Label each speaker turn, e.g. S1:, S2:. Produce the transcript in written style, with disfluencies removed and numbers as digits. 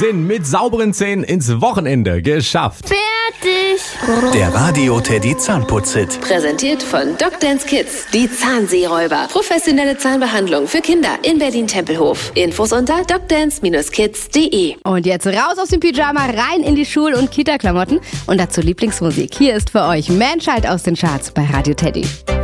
S1: sind mit sauberen Zähnen ins Wochenende geschafft.
S2: Fertig.
S3: Der Radio Teddy Zahnputz-Hit.
S4: Präsentiert von Dr. Kids, die Zahnseeräuber. Professionelle Zahnbehandlung für Kinder in Berlin-Tempelhof. Infos unter docdance-kids.de.
S2: Und jetzt raus aus dem Pyjama, rein in die Schul- und Kita-Klamotten und dazu Lieblingsmusik. Hier ist für euch Manchild aus den Charts bei Radio Teddy.